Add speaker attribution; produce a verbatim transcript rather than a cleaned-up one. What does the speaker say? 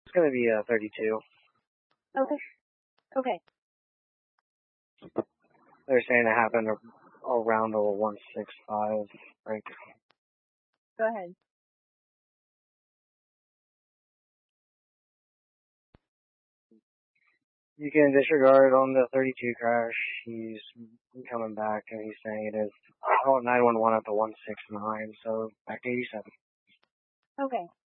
Speaker 1: It's going to be uh, thirty-two.
Speaker 2: Okay. Okay.
Speaker 1: They're saying it happened around the one six five break.
Speaker 2: Go ahead.
Speaker 1: You can disregard on the thirty-two crash. He's coming back, and he's saying it is oh, nine one one at the one six nine, so back to eighty-seven.
Speaker 2: Okay.